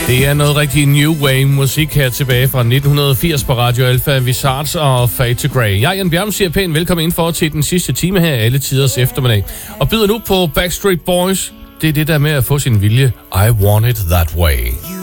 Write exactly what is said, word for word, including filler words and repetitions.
Det er noget rigtig new wave musik her tilbage fra nitten firs på Radio Alpha, Visage og Fade to Grey. Jeg, Jan Bjerm, siger pænt velkommen ind for til den sidste time her alle tiders eftermiddag. Og byder nu på Backstreet Boys. Det er det der med at få sin vilje. I want it that way.